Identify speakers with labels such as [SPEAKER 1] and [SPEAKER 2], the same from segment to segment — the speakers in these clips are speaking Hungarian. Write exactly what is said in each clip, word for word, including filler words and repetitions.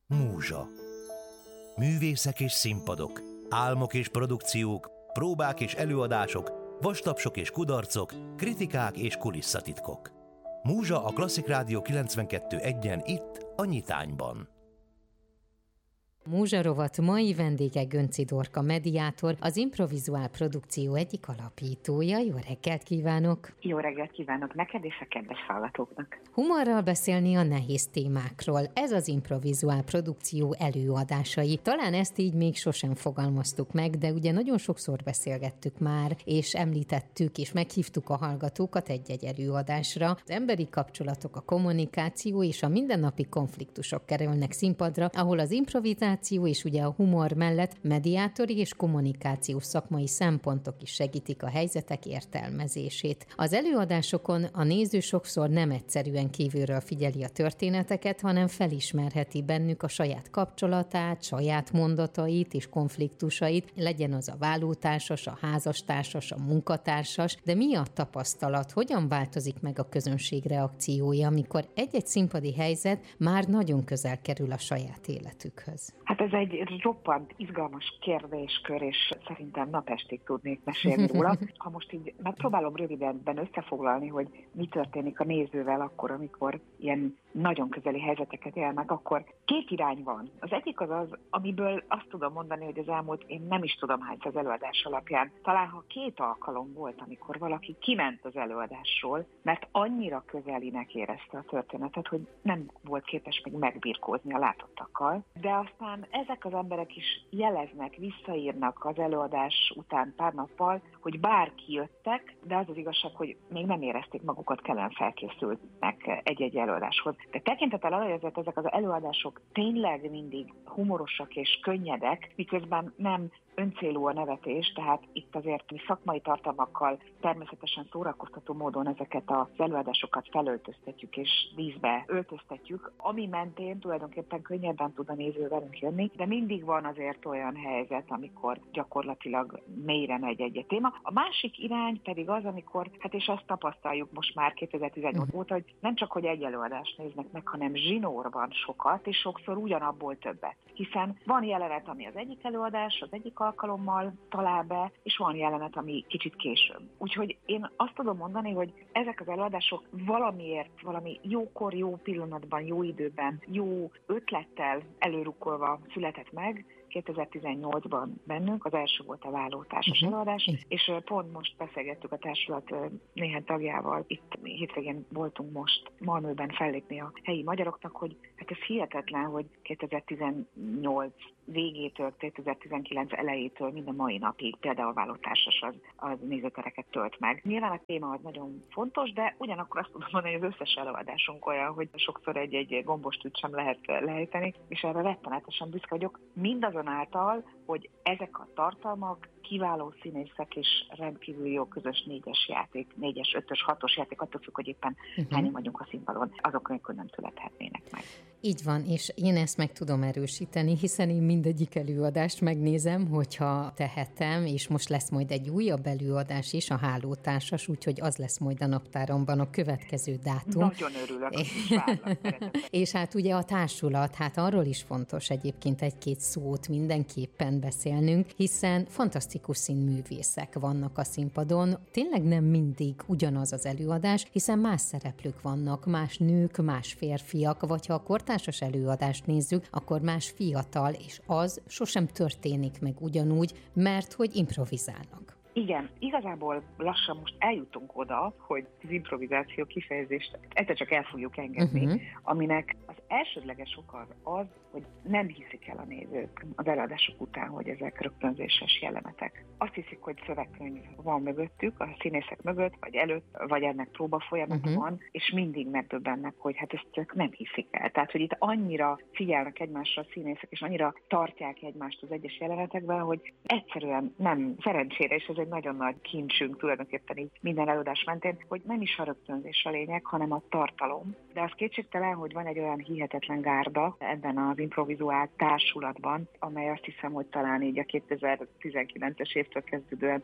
[SPEAKER 1] Múzsa. Művészek és színpadok, álmok és produkciók, próbák és előadások, vastapsok és kudarcok, kritikák és kulisszatitkok. Múzsa a Klasszik Rádió kilencvenkettő egyen itt, a Nyitányban.
[SPEAKER 2] Múzsa rovat mai vendége Gönczi Dorka mediátor, az Improvizuál produkció egyik alapítója. Jó reggelt kívánok!
[SPEAKER 3] Jó reggelt kívánok neked és a kedves hallgatóknak!
[SPEAKER 2] Humorral beszélni a nehéz témákról. Ez az Improvizuál produkció előadásai. Talán ezt így még sosem fogalmaztuk meg, de ugye nagyon sokszor beszélgettük már, és említettük, és meghívtuk a hallgatókat egy-egy előadásra. Az emberi kapcsolatok, a kommunikáció és a mindennapi konfliktusok kerülnek színpadra, ahol az improvizáció és ugye a humor mellett mediátori és kommunikációs szakmai szempontok is segítik a helyzetek értelmezését. Az előadásokon a néző sokszor nem egyszerűen kívülről figyeli a történeteket, hanem felismerheti bennük a saját kapcsolatát, saját mondatait és konfliktusait, legyen az a vállótársas, a házastársas, a munkatársas, de mi a tapasztalat, hogyan változik meg a közönség reakciója, amikor egy-egy színpadi helyzet már nagyon közel kerül a saját életükhöz?
[SPEAKER 3] Hát ez egy roppant izgalmas kérdéskör, és szerintem napestig tudnék mesélni róla. Ha most így megpróbálom röviden összefoglalni, hogy mi történik a nézővel akkor, amikor ilyen nagyon közeli helyzeteket él meg, akkor két irány van. Az egyik az az, amiből azt tudom mondani, hogy az elmúlt, én nem is tudom hányszor az előadás alapján, talán ha két alkalom volt, amikor valaki kiment az előadásról, mert annyira közelinek érezte a történetet, hogy nem volt képes még megbirkózni a látottakkal, de aztán ezek az emberek is jeleznek, visszaírnak az előadás után pár nappal, hogy bár kijöttek, de az az igazság, hogy még nem érezték magukat kellően felkészültnek egy-egy előadáshoz. De tekintettel arra, hogy ezek az előadások tényleg mindig humorosak és könnyedek, miközben nem öncélú a nevetés, tehát itt azért mi szakmai tartalmakkal természetesen szórakoztató módon ezeket az előadásokat felöltöztetjük és díszbe öltöztetjük, ami mentén tulajdonképpen könnyebben tud a néző velünk jönni, de mindig van azért olyan helyzet, amikor gyakorlatilag mélyre megy egy téma. A másik irány pedig az, amikor, hát és azt tapasztaljuk most már kétezer-tizennyolc óta, hogy nem csak, hogy egy előadást néznek meg, hanem zsinórban sokat, és sokszor ugyanabból többet. Hiszen van jelenet, ami az egyik előadás, az egyik alkalommal talál be, és van jelenet, ami kicsit később. Úgyhogy én azt tudom mondani, hogy ezek az előadások valamiért, valami jókor, jó pillanatban, jó időben, jó ötlettel előrukkolva született meg. kétezer-tizennyolcban bennünk, az első volt a vállótársas uh-huh. előadás, és pont most beszélgettük a társulat néhány tagjával, itt hétvégén voltunk most Malmöben fellépni a helyi magyaroknak, hogy hát ez hihetetlen, hogy kétezer-tizennyolc végétől, kétezer-tizenkilenc elejétől minden mai napig például a vállótársas az, az nézőtereket tölt meg. Nyilván a téma az nagyon fontos, de ugyanakkor azt tudom mondani, hogy az összes előadásunk olyan, hogy sokszor egy-egy gombostűt sem lehet lejteni, és erre rettenetesen büszke vagyok. Mindazonáltal, hogy ezek a tartalmak kiváló színészek és rendkívül jó közös négyes játék, négyes, ötös, hatos játék, attól függ, hogy éppen uh-huh. hányan vagyunk a színpadon, azok nélkül nem születhetnének meg.
[SPEAKER 2] Így van, és én ezt meg tudom erősíteni, hiszen én mindegyik előadást megnézem, hogyha tehetem, és most lesz majd egy újabb előadás is, a Hálótársas, úgyhogy az lesz majd a naptáromban a következő dátum.
[SPEAKER 3] Nagyon örülök, és várlak.
[SPEAKER 2] És hát ugye a társulat, hát arról is fontos egyébként egy-két szót mindenképpen beszélnünk, hiszen fantasztikus színművészek vannak a színpadon. Tényleg nem mindig ugyanaz az előadás, hiszen más szereplők vannak, más nők, más férfiak, vagy ha a kortársas előadást nézzük, akkor más fiatal, és az sosem történik meg ugyanúgy, mert hogy improvizálnak.
[SPEAKER 3] Igen, igazából lassan most eljutunk oda, hogy az improvizáció kifejezést egyszer csak el fogjuk engedni, uh-huh. aminek az elsődleges oka az, az, hogy nem hiszik el a nézők az előadások után, hogy ezek rögtönzéses jelenetek. Azt hiszik, hogy szövegkönyv van mögöttük, a színészek mögött, vagy előtt, vagy ennek próba folyamatban uh-huh. van, és mindig megdöbbennek, hogy hát ezt ők nem hiszik el. Tehát, hogy itt annyira figyelnek egymásra a színészek, és annyira tartják egymást az egyes jelenetekben, hogy egyszerűen nem szerencsére, és ez egy nagyon nagy kincsünk tulajdonképpen így minden előadás mentén, hogy nem is a rögtönzés a lényeg, hanem a tartalom. De az kétségtelen, hogy van egy olyan hihetetlen gárda ebben az improvizuált társulatban, amely azt hiszem, hogy talán így a kétezer-tizenkilences évtől kezdődően hát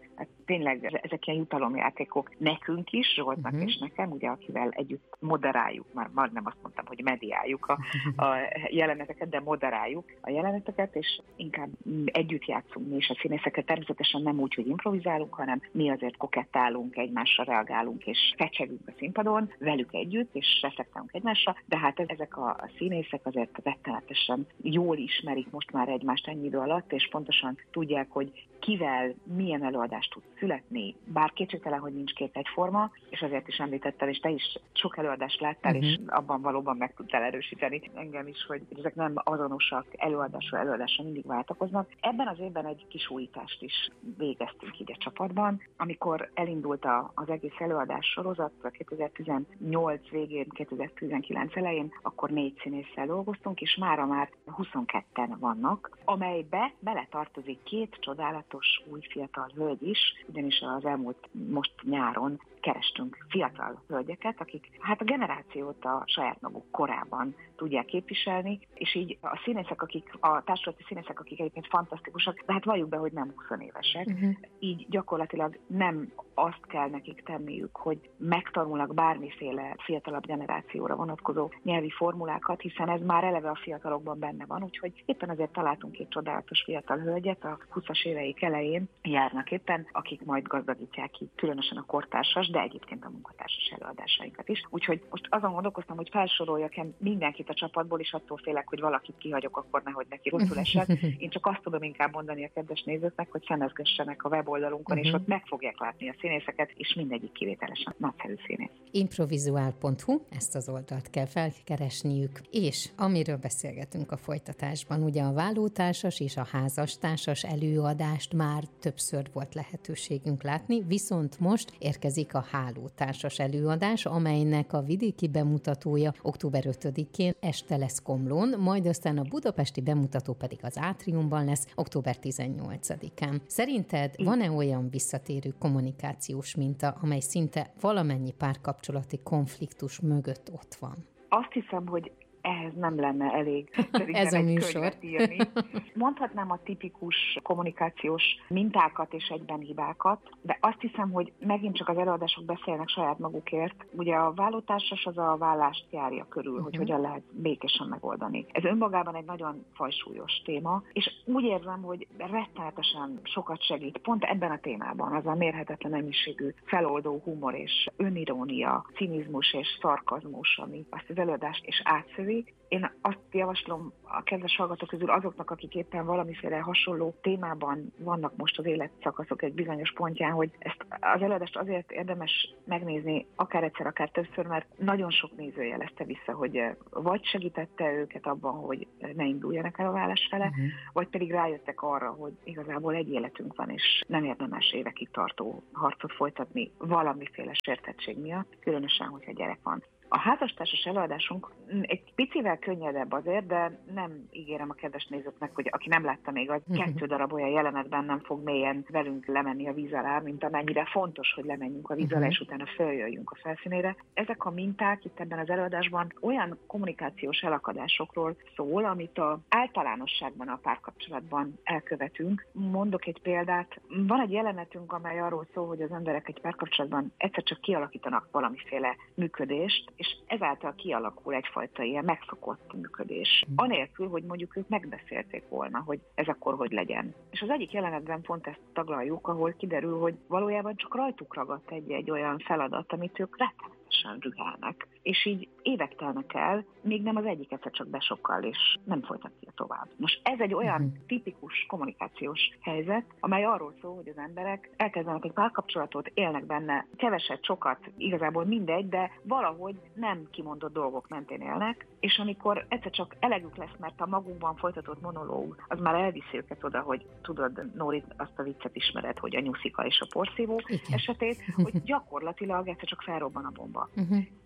[SPEAKER 3] tényleg ezek ilyen jutalomjátékok nekünk is, Zsoltnak uh-huh. és nekem, ugye akivel együtt moderáljuk, már, már nem azt mondtam, hogy mediáljuk a, a jeleneteket, de moderáljuk a jeleneteket, és inkább együtt játszunk mi is a színészeket, természetesen nem úgy, hogy improvizálunk, hanem mi azért kokettálunk, egymásra reagálunk, és fecsegünk a színpadon, velük együtt, és reflektálunk egymásra, de hát ezek a színészek azért rettenetesen jól ismerik most már egymást ennyi idő alatt, és pontosan tudják, hogy kivel milyen előadást tud születni, bár kétségtelen, hogy nincs két egyforma, és azért is említettel, és te is sok előadást láttál, uh-huh. és abban valóban meg tudtál erősíteni engem is, hogy ezek nem azonosak, előadásra előadásra mindig váltakoznak. Ebben az évben egy kis újítást is végeztünk így a csapatban, amikor elindult a, az egész előadás sorozat kétezer-tizennyolc végén, kétezer-tizenkilenc elején, akkor négy színésszel dolgoztunk, és mára már huszonketten vannak, amelybe beletartozik két csodálatos új fiatal hölgy is, ugyanis az elmúlt most nyáron kerestünk fiatal hölgyeket, akik hát a generációt a saját maguk korában tudják képviselni, és így a színészek, akik, a társulati színészek, akik egyébként fantasztikusak, de hát valljuk be, hogy nem húsz évesek, uh-huh. így gyakorlatilag nem azt kell nekik tenniük, hogy megtanulnak bármiféle fiatalabb generációra vonatkozó nyelvi formulákat, hiszen ez már eleve a fiatalokban benne van, úgyhogy éppen azért találtunk egy csodálatos fiatal hölgyet, a húszas éveik elején járnak éppen, akik majd gazdagítják ki különösen a kortársas, de egyébként a munkatársas előadásainkat is. Úgyhogy most azon gondolkoztam, hogy felsoroljak mindenkit a csapatból, és attól félek, hogy valakit kihagyok, akkor nehogy neki rosszul esett. Én csak azt tudom inkább mondani a kedves nézőknek, hogy szemezgessenek a weboldalunkon, uh-huh. és ott meg fogják látni a színészeket, és mindegyik kivételesen nagyszerű színész.
[SPEAKER 2] improvizuál pont hu, ezt az oldalt kell felkeresniük, és amiről beszélgetünk a folytatásban, ugye a vállótársas és a házastársas előadást már többször volt lehetőségünk látni, viszont most érkezik a hálótársas előadás, amelynek a vidéki bemutatója október ötödikén este lesz Komlón, majd aztán a budapesti bemutató pedig az Átriumban lesz október tizennyolcadikán. Szerinted van-e olyan visszatérő kommunikációs minta, amely szinte valamennyi párkapcsolati konfliktus mögött ott van?
[SPEAKER 3] Azt hiszem, hogy ehhez nem lenne elég
[SPEAKER 2] ez a műsor.
[SPEAKER 3] Írni. Mondhatnám a tipikus kommunikációs mintákat és egyben hibákat, de azt hiszem, hogy megint csak az előadások beszélnek saját magukért. Ugye a vállótársas az a vállást járja körül, uh-huh. hogy hogyan lehet békésen megoldani. Ez önmagában egy nagyon fajsúlyos téma, és úgy érzem, hogy rettenetesen sokat segít pont ebben a témában az a mérhetetlen mennyiségű feloldó humor és önirónia, cinizmus és szarkazmus, ami azt az előadást is átszövi. Én azt javaslom a kedves hallgatók közül azoknak, akik éppen valamiféle hasonló témában vannak most az életszakaszok egy bizonyos pontján, hogy ezt az előadást azért érdemes megnézni akár egyszer, akár többször, mert nagyon sok néző jelezte vissza, hogy vagy segítette őket abban, hogy ne induljanak el a vállás fele, uh-huh. vagy pedig rájöttek arra, hogy igazából egy életünk van, és nem érdemes évekig tartó harcot folytatni valamiféle sértettség miatt, különösen, hogyha gyerek van. A házastársas előadásunk egy picivel könnyedebb azért, de nem ígérem a kedves nézőknek, hogy aki nem látta még, az kettő darab olyan jelenetben nem fog mélyen velünk lemenni a víz alá, mint amennyire fontos, hogy lemenjünk a víz alá, és utána följöjjünk a felszínére. Ezek a minták itt ebben az előadásban olyan kommunikációs elakadásokról szól, amit a általánosságban a párkapcsolatban elkövetünk. Mondok egy példát. Van egy jelenetünk, amely arról szól, hogy az emberek egy párkapcsolatban egyszer csak kialakítanak valamiféle működést, és ezáltal kialakul egyfajta ilyen megszokott működés. Anélkül, hogy mondjuk ők megbeszélték volna, hogy ez akkor hogy legyen. És az egyik jelenetben pont ezt taglaljuk, ahol kiderül, hogy valójában csak rajtuk ragadt egy-egy olyan feladat, amit ők rettenetesen rühelnek. És így évek telnek el, még nem az egyik egyszer csak besokkal, és nem folytatja tovább. Most ez egy olyan uh-huh. tipikus kommunikációs helyzet, amely arról szól, hogy az emberek elkezdenek egy párkapcsolatot, élnek benne keveset, sokat, igazából mindegy, de valahogy nem kimondott dolgok mentén élnek, és amikor egyszer csak elegük lesz, mert a magunkban folytatott monológ, az már elviszi őket oda, hogy tudod, Nóri, azt a viccet ismered, hogy a nyuszika és a porszívó Igen. esetét, hogy gyakorlatilag egyszer csak felrobban a bomba. Uh-huh. Ilyen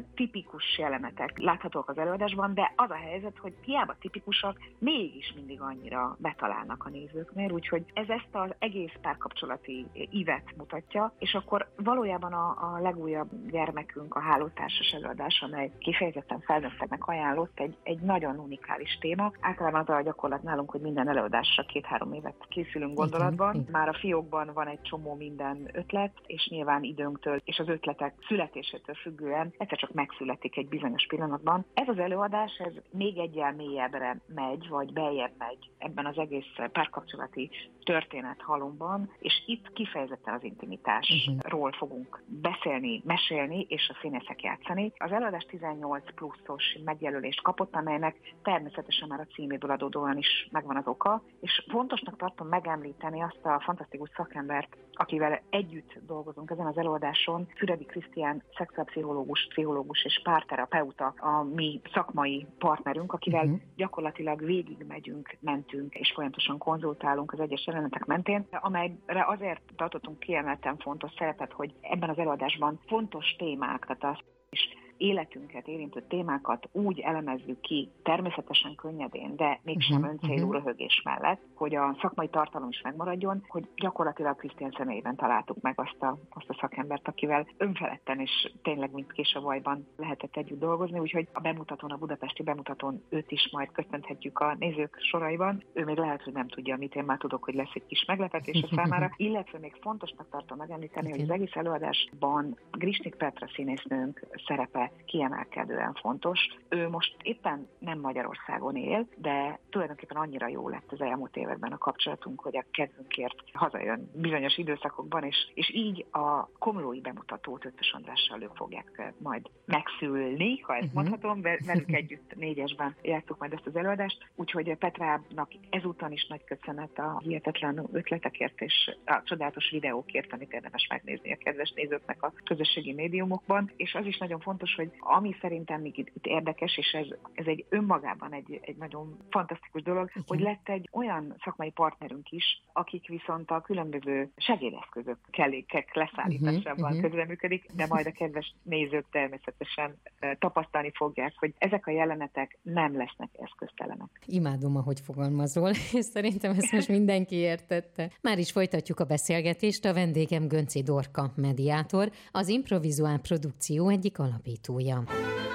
[SPEAKER 3] nem tipikus jelenetek láthatók az előadásban, de az a helyzet, hogy hiába tipikusak, mégis mindig annyira betalálnak a nézőknél, úgyhogy ez ezt az egész párkapcsolati ívet mutatja, és akkor valójában a, a legújabb gyermekünk, a Hálótársas előadás, amely kifejezetten felnőtteknek ajánlott, egy, egy nagyon unikális téma. Általában az a gyakorlat nálunk, hogy minden előadásra két-három évet készülünk gondolatban. Igen. Már a fiókban van egy csomó minden ötlet, és nyilván időnktől és az ötletek születésétől függően egyszer csak megszületik egy bizonyos pillanatban. Ez az előadás, ez még egyel mélyebbre megy, vagy beljebb megy ebben az egész párkapcsolati történet halomban, és itt kifejezetten az intimitásról uh-huh. fogunk beszélni, mesélni, és a színészek játszani. Az előadás tizennyolc pluszos megjelölést kapott, amelynek természetesen már a címéből adódóan is megvan az oka, és fontosnak tartom megemlíteni azt a fantasztikus szakembert, akivel együtt dolgozunk ezen az előadáson, Füredi Krisztián, szexuálpszichológus, pszichológus és párterapeuta, a mi szakmai partnerünk, akivel uh-huh. gyakorlatilag végigmegyünk, mentünk, és folyamatosan konzultálunk az egyes jelenetek mentén, amelyre azért tartottunk kiemelten fontos szerepet, hogy ebben az előadásban fontos témák, tehát az is életünket érintő témákat úgy elemezzük ki, természetesen könnyedén, de mégsem uh-huh, öncélú uh-huh. röhögés mellett, hogy a szakmai tartalom is megmaradjon, hogy gyakorlatilag Krisztián személyében találtuk meg azt a, azt a szakembert, akivel önfeledten és tényleg mint kés a vajban lehetett együtt dolgozni, úgyhogy a bemutatón, a budapesti bemutatón őt is majd köszönhetjük a nézők soraiban. Ő még lehet, hogy nem tudja, amit én már tudok, hogy lesz egy kis meglepetés a számára, illetve még fontosnak tartom megemlíteni, okay. hogy az egész előadásban Grisnik Petra színésznőnk szerepe kiemelkedően fontos. Ő most éppen nem Magyarországon él, de tulajdonképpen annyira jó lett az elmúlt években a kapcsolatunk, hogy a kedvünkért hazajön bizonyos időszakokban, és, és így a komlói bemutatót Ötvös Andrással ők fogják majd megszülni, ha ezt uh-huh. mondhatom, velük együtt négyesben játsszuk majd ezt az előadást, úgyhogy Petrának ezúton is nagy köszönet a hihetetlen ötletekért és a csodálatos videókért, amit érdemes megnézni a kedves nézőknek a közösségi médiumokban, és az is nagyon fontos, hogy ami szerintem még itt, itt érdekes, és ez, ez egy önmagában egy, egy nagyon fantasztikus dolog, okay. hogy lett egy olyan szakmai partnerünk is, akik viszont a különböző segédeszközök, kellékek leszállításában uh-huh, közreműködik, de majd a kedves nézők természetesen uh, tapasztalni fogják, hogy ezek a jelenetek nem lesznek eszköztelenek.
[SPEAKER 2] Imádom, ahogy fogalmazol, és szerintem ezt most mindenki értette. Már is folytatjuk a beszélgetést, a vendégem Gönczi Dorka mediátor, az Improvizuál produkció egyik alapítója.